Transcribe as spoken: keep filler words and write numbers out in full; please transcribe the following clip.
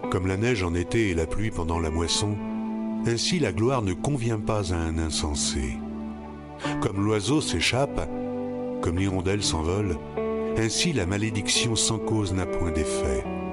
Comme la neige en été et la pluie pendant la moisson, ainsi la gloire ne convient pas à un insensé. Comme l'oiseau s'échappe, comme l'hirondelle s'envole, ainsi la malédiction sans cause n'a point d'effet.